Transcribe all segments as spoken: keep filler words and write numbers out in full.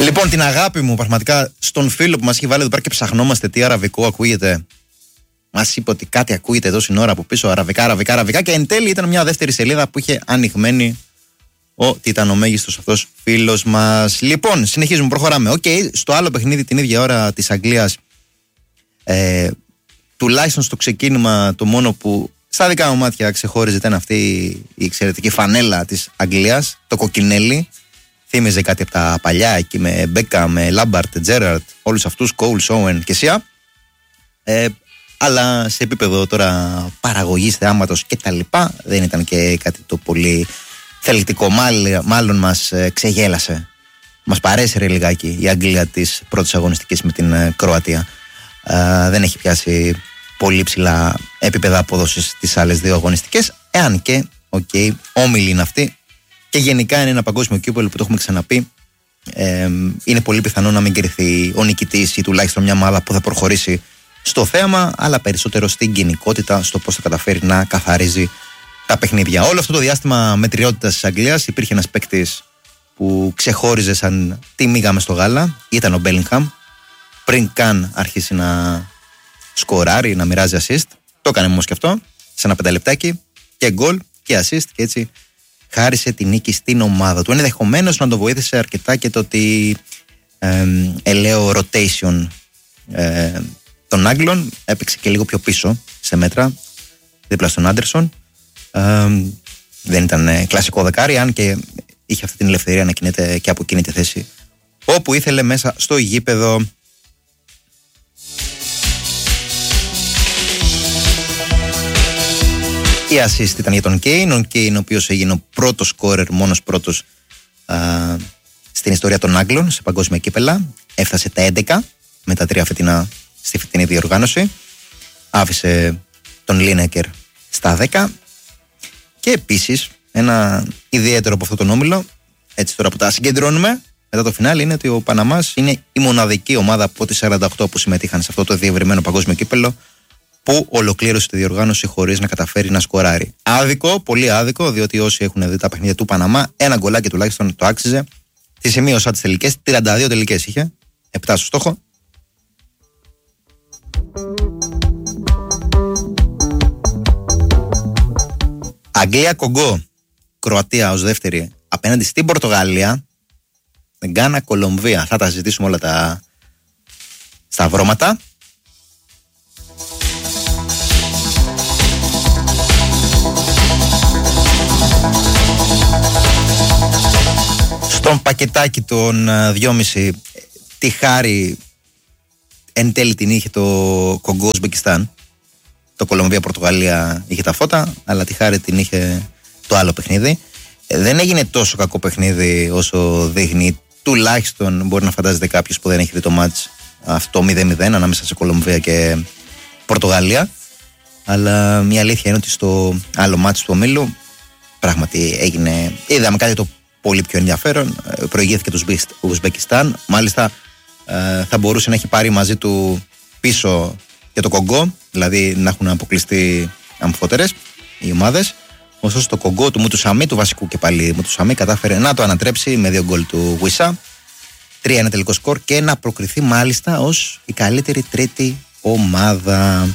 Λοιπόν, την αγάπη μου πραγματικά στον φίλο που μας έχει βάλει εδώ πέρα και ψαχνόμαστε τι αραβικό ακούγεται. Μας είπε ότι κάτι ακούγεται εδώ στην ώρα από πίσω, αραβικά, αραβικά, αραβικά. Και εν τέλει ήταν μια δεύτερη σελίδα που είχε ανοιγμένη ο τιτανομέγιστος αυτός φίλος μας. Λοιπόν, συνεχίζουμε, προχωράμε. Οκ, okay, στο άλλο παιχνίδι την ίδια ώρα της Αγγλίας, ε, τουλάχιστον στο ξεκίνημα, το μόνο που στα δικά μου μάτια ξεχώριζε ήταν αυτή η εξαιρετική φανέλα της Αγγλίας, το κοκκινέλι. Θύμιζε κάτι από τα παλιά εκεί με Μπέκα, με Λάμπαρτ, Τζέραρτ, όλους αυτούς, Κόουλ, Σόουεν και Σία. Ε, αλλά σε επίπεδο τώρα παραγωγής θεάματος και τα λοιπά δεν ήταν και κάτι το πολύ θελκτικό. Μάλλον, μάλλον μας ε, ξεγέλασε. Μας παρέσυρε λιγάκι η Αγγλία της πρώτης αγωνιστικής με την ε, Κροατία. Ε, δεν έχει πιάσει πολύ ψηλά επίπεδα απόδοσης τις άλλες δύο αγωνιστικές. Εάν και, οκ, okay, όμιλοι είναι αυτοί. Και γενικά είναι ένα παγκόσμιο κύπελλο που το έχουμε ξαναπεί. Ε, είναι πολύ πιθανό να μην κριθεί ο νικητής ή τουλάχιστον μια ομάδα που θα προχωρήσει στο θέαμα, αλλά περισσότερο στην κοινικότητα, στο πώς θα καταφέρει να καθαρίζει τα παιχνίδια. Όλο αυτό το διάστημα μετριότητας της Αγγλίας υπήρχε ένας παίκτης που ξεχώριζε σαν τι μήγαμε στο γάλα. Ήταν ο Μπέλιγχαμ. Πριν καν αρχίσει να σκοράρει, να μοιράζει assist. Το έκανε όμως και αυτό, σε ένα πενταλεπτάκι, και γκολ και assist, και έτσι χάρισε τη νίκη στην ομάδα του. Ενδεχομένως να το βοήθησε αρκετά και το ότι ε, ελαίο rotation ε, των Άγγλων, έπαιξε και λίγο πιο πίσω σε μέτρα, δίπλα στον Άντερσον. Ε, δεν ήταν ε, κλασικό δεκάρι, αν και είχε αυτή την ελευθερία να κινείται και από εκείνη τη θέση όπου ήθελε μέσα στο γήπεδο. Η assist ήταν για τον Κέιν, ο Κέιν ο οποίος έγινε ο πρώτος σκόρερ, μόνος πρώτος α, στην ιστορία των Άγγλων σε παγκόσμια κύπελλα. Έφτασε τα έντεκα με τα τρία φετινά στη φετινή διοργάνωση. Άφησε τον Λίνεκερ στα δέκα. Και επίσης ένα ιδιαίτερο από αυτόν τον όμιλο, έτσι τώρα που τα συγκεντρώνουμε μετά το φινάλι, είναι ότι ο Παναμάς είναι η μοναδική ομάδα από τις σαράντα οκτώ που συμμετείχαν σε αυτό το διευρυμένο παγκόσμιο κύπελλο που ολοκλήρωσε τη διοργάνωση χωρίς να καταφέρει να σκοράρει. Άδικο, πολύ άδικο, διότι όσοι έχουν δει τα παιχνίδια του Παναμά, ένα γκολάκι τουλάχιστον το άξιζε. Τη σημείωσα τις τελικές, τριάντα δύο τελικές είχε, επτά στο στόχο. Αγγλία-Κογκό, Κροατία ως δεύτερη απέναντι στην Πορτογαλία, Γκάνα, Κολομβία. Θα τα συζητήσουμε όλα τα σταυρώματα. Στον πακετάκι των δυόμισι τη χάρη εν τέλει την είχε το Κογκό Ουσμπεκιστάν. Το Κολομβία-Πορτογαλία είχε τα φώτα, αλλά τη χάρη την είχε το άλλο παιχνίδι. Δεν έγινε τόσο κακό παιχνίδι όσο δείχνει. Τουλάχιστον μπορεί να φαντάζεται κάποιος που δεν έχει δει το μάτς αυτό μηδέν μηδέν ανάμεσα σε Κολομβία και Πορτογαλία. Αλλά η αλήθεια είναι ότι στο άλλο μάτς του ομίλου πράγματι έγινε, είδαμε κάτι το πολύ πιο ενδιαφέρον. Προηγήθηκε το Ουσμπεκιστάν. Μάλιστα θα μπορούσε να έχει πάρει μαζί του πίσω και το Κογκό, δηλαδή να έχουν αποκλειστεί αμφότερες οι ομάδες. Ωστόσο το Κογκό του Μουτουσαμί, του βασικού και πάλι Μουτουσαμί, κατάφερε να το ανατρέψει με δύο γκολ του Γουισά. Τρία ένα τελικό σκορ και να προκριθεί μάλιστα ως η καλύτερη τρίτη ομάδα.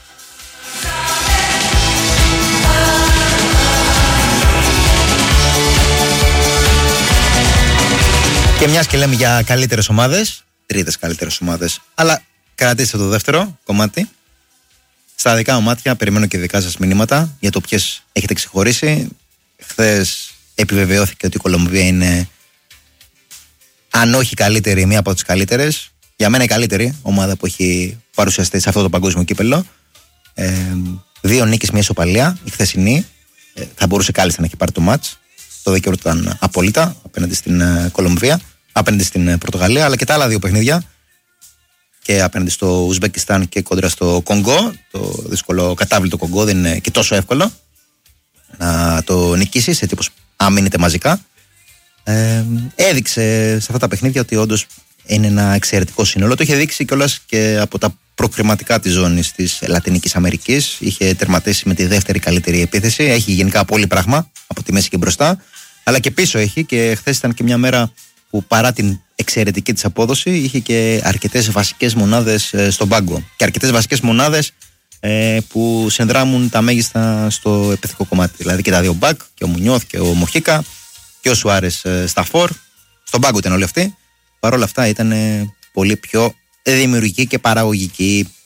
Και μιας και λέμε για καλύτερες ομάδες, τρίτες καλύτερες ομάδες, αλλά κρατήστε το δεύτερο κομμάτι. Στα δικά μου μάτια περιμένω και δικά σας μηνύματα για το ποιες έχετε ξεχωρίσει. Χθες επιβεβαιώθηκε ότι η Κολομβία είναι, αν όχι καλύτερη, μία από τις καλύτερες. Για μένα η καλύτερη ομάδα που έχει παρουσιαστεί σε αυτό το παγκόσμιο κύπελλο. Ε, δύο νίκες, μία ισοπαλία. Η χθεσινή ε, θα μπορούσε κάλλιστα να έχει πάρει το μάτς. Το δίκαιο ήταν απόλυτα απέναντι στην ε, Κολομβία, απέναντι στην ε, Πορτογαλία, αλλά και τα άλλα δύο παιχνίδια. Και απέναντι στο Ουσμπεκιστάν και κόντρα στο Κονγκό. Το δύσκολο κατάβλητο Κονγκό δεν είναι και τόσο εύκολο να το νικήσει, έτσι όπως αμήνεται μαζικά. Ε, έδειξε σε αυτά τα παιχνίδια ότι όντως είναι ένα εξαιρετικό σύνολο. Το είχε δείξει κιόλας και από τα προκριματικά της ζώνης της Λατινικής Αμερικής. Είχε τερματίσει με τη δεύτερη καλύτερη επίθεση. Έχει γενικά πολύ πράγμα από τη μέση και μπροστά. Αλλά και πίσω έχει, και χθες ήταν και μια μέρα που παρά την εξαιρετική της απόδοση είχε και αρκετές βασικές μονάδες ε, στον πάγκο και αρκετές βασικές μονάδες ε, που συνδράμουν τα μέγιστα στο επιθετικό κομμάτι. Δηλαδή και τα δύο μπακ, και ο Μουνιώθ και ο Μοχίκα και ο Σουάρες ε, στα φορ. Στον πάγκο ήταν όλοι αυτοί. Παρ' όλα αυτά ήταν πολύ πιο δημιουργική και παραγωγική.